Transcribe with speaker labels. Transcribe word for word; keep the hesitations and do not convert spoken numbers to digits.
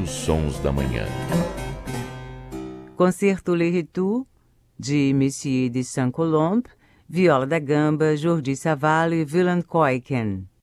Speaker 1: os sons da manhã.
Speaker 2: Concerto Le Retour, de Messier de Saint-Colombe, viola da gamba, Jordi Savall e Willem Kooijken.